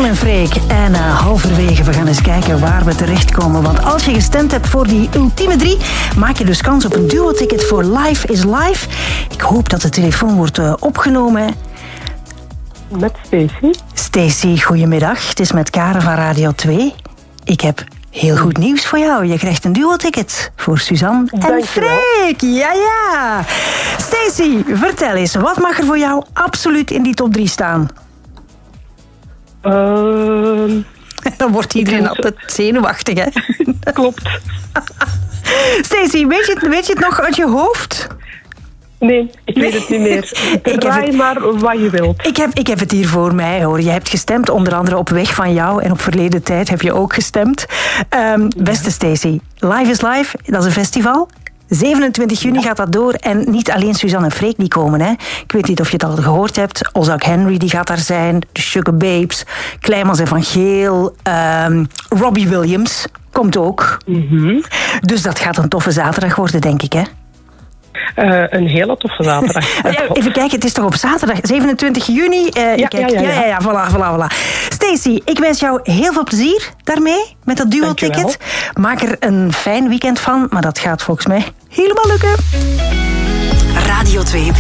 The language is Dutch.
Suzanne en Freek. En halverwege, we gaan eens kijken waar we terechtkomen. Want als je gestemd hebt voor die ultieme 3... maak je dus kans op een duo-ticket voor Live is Live. Ik hoop dat de telefoon wordt opgenomen. Met Stacey. Stacey, goedemiddag. Het is met Karen van Radio 2. Ik heb heel goed nieuws voor jou. Je krijgt een duo-ticket voor Suzanne en Freek. Ja. Stacey, vertel eens. Wat mag er voor jou absoluut in die top 3 staan? Dan wordt iedereen altijd zenuwachtig, hè? Klopt. Stacey, weet je het nog uit je hoofd? Nee, ik weet het niet meer. Draai maar wat je wilt. Ik heb het hier voor mij, hoor. Je hebt gestemd, onder andere op Weg van Jou. En op Verleden Tijd heb je ook gestemd. Beste Stacey, Live is Live, dat is een festival. 27 juni gaat dat door. En niet alleen Suzanne en Freek die komen. Hè. Ik weet niet of je het al gehoord hebt. Ozak Henry die gaat daar zijn. De Sugar Babes. Kleimans en Van Geel. Robbie Williams komt ook. Mm-hmm. Dus dat gaat een toffe zaterdag worden, denk ik, hè? Een hele toffe zaterdag. Even kijken, het is toch op zaterdag, 27 juni? Ja, voilà. Stacey, ik wens jou heel veel plezier daarmee, met dat duo-ticket. Maak er een fijn weekend van, maar dat gaat volgens mij helemaal lukken. Radio 2